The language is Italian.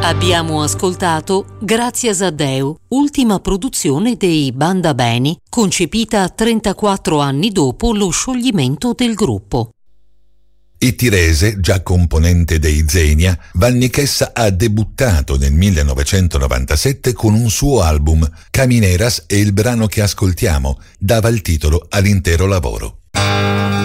Abbiamo ascoltato Grazias a Deu, ultima produzione dei Banda Beni, concepita 34 anni dopo lo scioglimento del gruppo. Ittirese, già componente dei Xenia, Vanni Chessa ha debuttato nel 1997 con un suo album, Camineras, e il brano che ascoltiamo dava il titolo all'intero lavoro.